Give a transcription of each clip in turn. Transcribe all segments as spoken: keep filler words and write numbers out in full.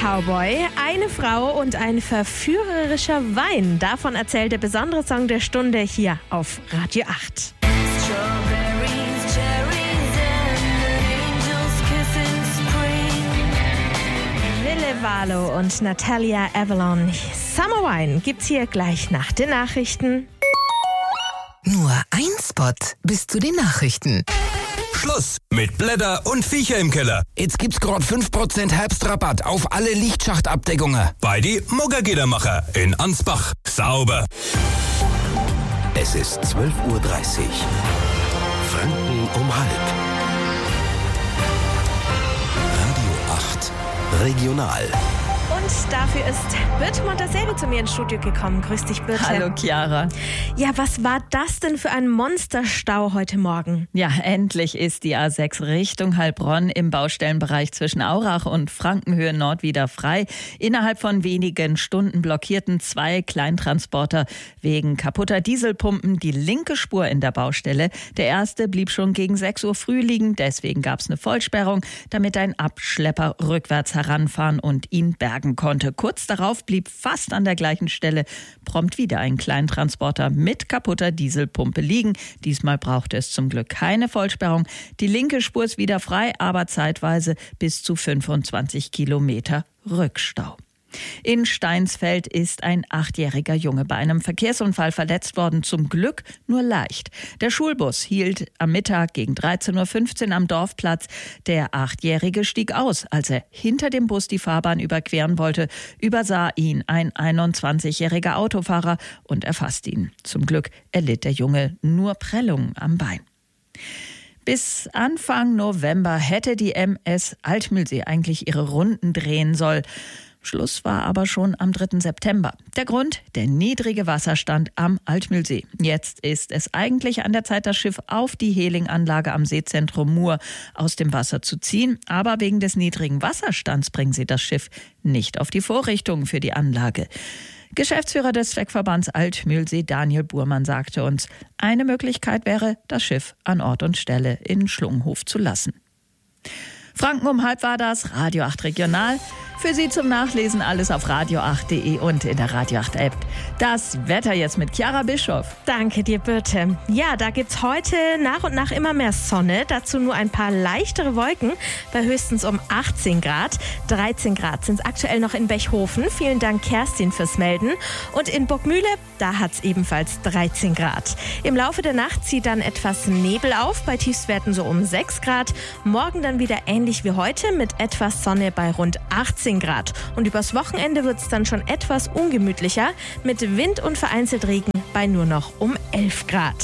Cowboy, eine Frau und ein verführerischer Wein. Davon erzählt der besondere Song der Stunde hier auf Radio acht. Ville Valo und Natalia Avalon. Summer Wine gibt's hier gleich nach den Nachrichten. Nur ein Spot bis zu den Nachrichten. Schluss mit Blätter und Viecher im Keller. Jetzt gibt's gerade fünf Prozent Herbstrabatt auf alle Lichtschachtabdeckungen. Bei die Muggergidermacher in Ansbach. Sauber. Es ist zwölf Uhr dreißig. Franken um halb. Radio acht Regional. Und dafür ist Birte Montaseri zu mir ins Studio gekommen. Grüß dich, Birte. Hallo, Chiara. Ja, was war das denn für ein Monsterstau heute Morgen? Ja, endlich ist die A sechs Richtung Heilbronn im Baustellenbereich zwischen Aurach und Frankenhöhe Nord wieder frei. Innerhalb von wenigen Stunden blockierten zwei Kleintransporter wegen kaputter Dieselpumpen die linke Spur in der Baustelle. Der erste blieb schon gegen sechs Uhr früh liegen. Deswegen gab es eine Vollsperrung, damit ein Abschlepper rückwärts heranfahren und ihn bergen konnte. Kurz darauf blieb fast an der gleichen Stelle prompt wieder ein Kleintransporter mit kaputter Dieselpumpe liegen. Diesmal brauchte es zum Glück keine Vollsperrung. Die linke Spur ist wieder frei, aber zeitweise bis zu fünfundzwanzig Kilometer Rückstau. In Steinsfeld ist ein achtjähriger Junge bei einem Verkehrsunfall verletzt worden, zum Glück nur leicht. Der Schulbus hielt am Mittag gegen dreizehn Uhr fünfzehn am Dorfplatz. Der Achtjährige stieg aus. Als er hinter dem Bus die Fahrbahn überqueren wollte, übersah ihn ein einundzwanzigjähriger Autofahrer und erfasste ihn. Zum Glück erlitt der Junge nur Prellungen am Bein. Bis Anfang November hätte die M S Altmühlsee eigentlich ihre Runden drehen sollen. Schluss war aber schon am dritten September. Der Grund? Der niedrige Wasserstand am Altmühlsee. Jetzt ist es eigentlich an der Zeit, das Schiff auf die Heling-Anlage am Seezentrum Mur aus dem Wasser zu ziehen. Aber wegen des niedrigen Wasserstands bringen sie das Schiff nicht auf die Vorrichtungen für die Anlage. Geschäftsführer des Zweckverbands Altmühlsee, Daniel Burmann, sagte uns, eine Möglichkeit wäre, das Schiff an Ort und Stelle in Schlunghof zu lassen. Franken um halb war das, Radio acht Regional. Für Sie zum Nachlesen alles auf radio acht punkt de und in der Radio acht App. Das Wetter jetzt mit Chiara Bischof. Danke dir, Birte. Ja, da gibt's heute nach und nach immer mehr Sonne. Dazu nur ein paar leichtere Wolken bei höchstens um achtzehn Grad. dreizehn Grad sind es aktuell noch in Bechhofen. Vielen Dank, Kerstin, fürs Melden. Und in Burgmühle, da hat's ebenfalls dreizehn Grad. Im Laufe der Nacht zieht dann etwas Nebel auf, bei Tiefstwerten so um sechs Grad. Morgen dann wieder ähnlich wie heute mit etwas Sonne bei rund achtzehn Grad. Und übers Wochenende wird es dann schon etwas ungemütlicher mit Wind und vereinzelt Regen bei nur noch um elf Grad.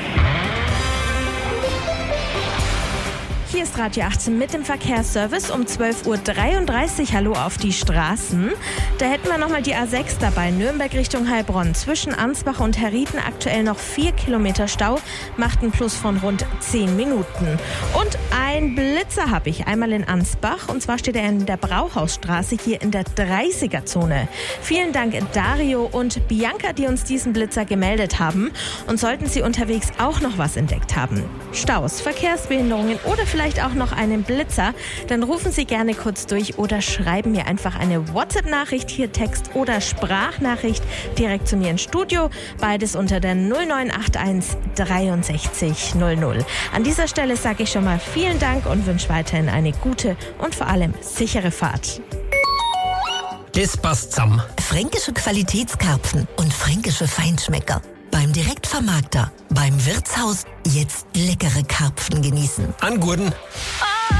Hier ist Radio achtzehn mit dem Verkehrsservice um zwölf Uhr dreiunddreißig. Hallo auf die Straßen. Da hätten wir nochmal die A sechs dabei. Nürnberg Richtung Heilbronn. Zwischen Ansbach und Herrieden aktuell noch vier Kilometer Stau. Macht einen Plus von rund zehn Minuten. Und ein Blitzer habe ich. Einmal in Ansbach. Und zwar steht er in der Brauhausstraße hier in der dreißiger-Zone. Vielen Dank Dario und Bianca, die uns diesen Blitzer gemeldet haben. Und sollten Sie unterwegs auch noch was entdeckt haben, Staus, Verkehrsbehinderungen oder vielleicht auch noch einen Blitzer, dann rufen Sie gerne kurz durch oder schreiben mir einfach eine WhatsApp-Nachricht, hier Text oder Sprachnachricht direkt zu mir ins Studio. Beides unter der null neun acht eins dreiundsechzig null null. An dieser Stelle sage ich schon mal vielen Dank und wünsche weiterhin eine gute und vor allem sichere Fahrt. Das passt zusammen. Fränkische Qualitätskarpfen und fränkische Feinschmecker. Beim Direktvermarkter, beim Wirtshaus, jetzt leckere Karpfen genießen. An Gurden. Ah!